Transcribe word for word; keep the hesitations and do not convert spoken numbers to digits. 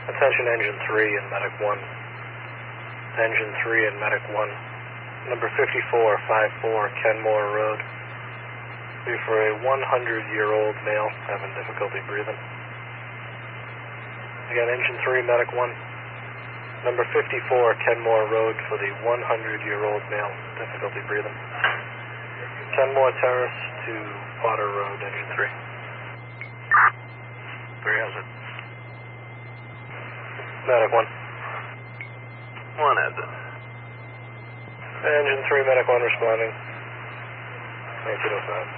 Attention Engine three and Medic one. Engine three and Medic one. Number fifty-four fifty-four Kenmore Road. Be for a one hundred year old male having difficulty breathing. Again, Engine three, Medic one. Number fifty-four Kenmore Road for the one hundred year old male, difficulty breathing. Kenmore Terrace to Potter Road, Engine three. three has it. Medic one. one has it. Engine three, Medic one responding. nineteen oh five.